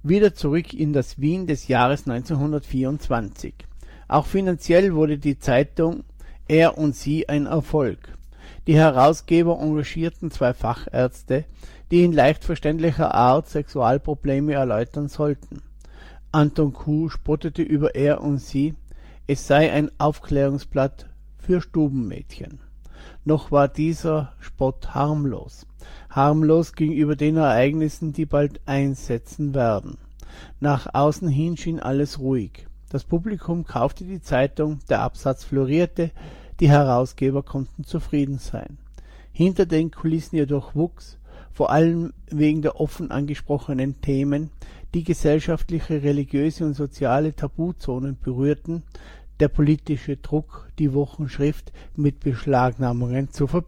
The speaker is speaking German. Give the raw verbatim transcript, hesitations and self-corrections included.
wieder zurück in das Wien des Jahres neunzehnhundertvierundzwanzig. Auch finanziell wurde die Zeitung Er und Sie ein Erfolg. Die Herausgeber engagierten zwei Fachärzte, die in leicht verständlicher Art Sexualprobleme erläutern sollten. Anton Kuh spottete über Er und Sie, es sei ein Aufklärungsblatt für Stubenmädchen. Noch war dieser Spott harmlos. Harmlos gegenüber den Ereignissen, die bald einsetzen werden. Nach außen hin schien alles ruhig. Das Publikum kaufte die Zeitung, der Absatz florierte, die Herausgeber konnten zufrieden sein. Hinter den Kulissen jedoch wuchs, vor allem wegen der offen angesprochenen Themen, die gesellschaftliche, religiöse und soziale Tabuzonen berührten, der politische Druck, die Wochenschrift mit Beschlagnahmungen zu verbinden.